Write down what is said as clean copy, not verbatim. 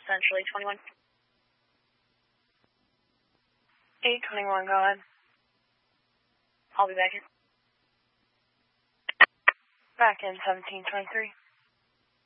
Central 821. 821, go ahead. I'll be back in. Back in 1723.